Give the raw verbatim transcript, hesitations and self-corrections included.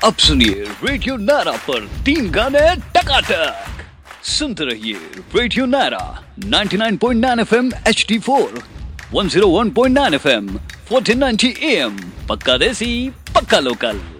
अब सुनिए रेडियो नारा पर तीन गाने टकाटक। सुनते रहिए रेडियो नारा ninety nine point nine FM H D four, one zero one point nine FM, fourteen ninety am. पक्का देसी, पक्का लोकल।